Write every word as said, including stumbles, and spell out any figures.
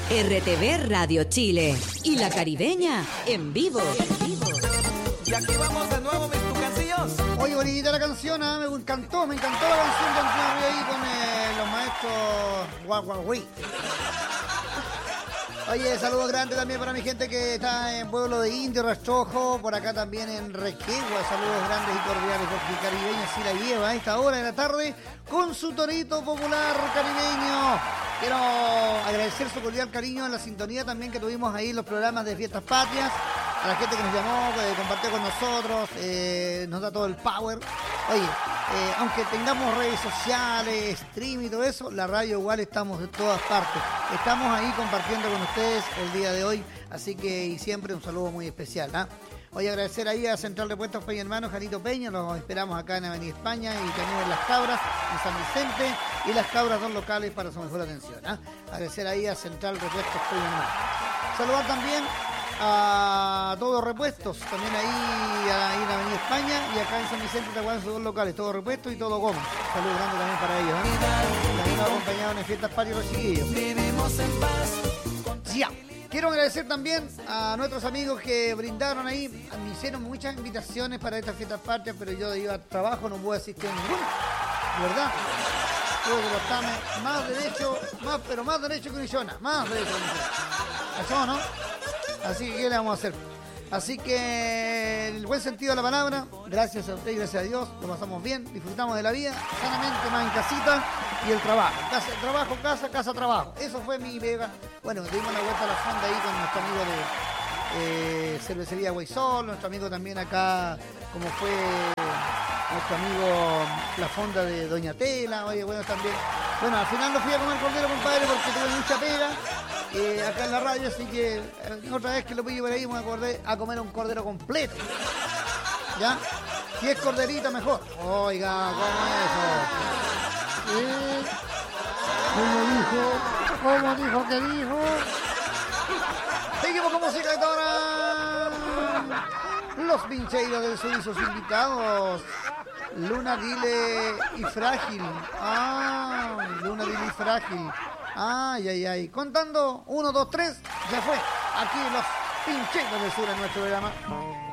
R T V Radio Chile y La Caribeña en vivo. En vivo. Y aquí vamos de nuevo, mis tucancillos. Oye, bonita la canción, ¿eh? Me encantó, me encantó la canción de Antonio ahí con eh, los maestros Guaguaguí. Oye, saludos grandes también para mi gente que está en Pueblo de Indio, Rastrojo, por acá también en Requegua. Saludos grandes y cordiales porque Caribeña sí la lleva a esta hora de la tarde con su torito popular caribeño. Quiero agradecer su cordial cariño en la sintonía también que tuvimos ahí en los programas de Fiestas Patrias. A la gente que nos llamó, que compartió con nosotros, eh, nos da todo el power. Oye, eh, aunque tengamos redes sociales, stream y todo eso, la radio igual estamos de todas partes. Estamos ahí compartiendo con ustedes el día de hoy, así que y siempre un saludo muy especial. ¿eh? Hoy agradecer ahí a Central de Puestos Peña Hermanos, Janito Peña, los esperamos acá en Avenida España y también en Las Cabras, en San Vicente, y Las Cabras dos locales para su mejor atención. ¿eh? Agradecer ahí a Central de Puestos Peña Hermanos. Saludar también a Todos Repuestos, también ahí, ahí en Avenida España y acá en San Vicente de Aguán, sus dos locales, Todo Repuesto y Todo Goma. Saludos grandes también para ellos. ¿eh? También nos acompañaron en Fiestas Patrias los chiquillos. Vivimos en paz. Ya. Quiero agradecer también a nuestros amigos que brindaron ahí, me hicieron muchas invitaciones para estas Fiestas Patrias, pero yo iba a trabajo, no pude asistir a ninguna, ¿verdad? Tuve que portarme más derecho, más, pero más derecho que Unillona, más derecho que Unillona. ¿Eso no? Así que, ¿qué le vamos a hacer? Así que, en el buen sentido de la palabra, gracias a usted y gracias a Dios, lo pasamos bien, disfrutamos de la vida, sanamente, más en casita y el trabajo. Casa, trabajo, casa, casa, trabajo. Eso fue mi pega. Bueno, dimos la vuelta a la fonda ahí con nuestro amigo de eh, Cervecería Guaysol, nuestro amigo también acá, como fue nuestro amigo la fonda de Doña Tela, oye, bueno, también. Bueno, al final no fui a comer cordero, compadre, porque tuve mucha pega. Eh, acá en la radio, así que eh, otra vez que lo pillo por ahí me acordé a comer un cordero completo. ¿Ya? Si es corderita, mejor. Oiga, ¿cómo es eso? ¿Eh? ¿Cómo dijo? ¿Cómo dijo que dijo? Seguimos con música de ahora. Los pincheiros del sur y sus invitados. Luna Dile y Frágil. Ah, Luna Dile y Frágil. Ay, ay, ay. Contando, uno, dos, tres, ya fue. Aquí los pincheiros del sur en nuestro programa.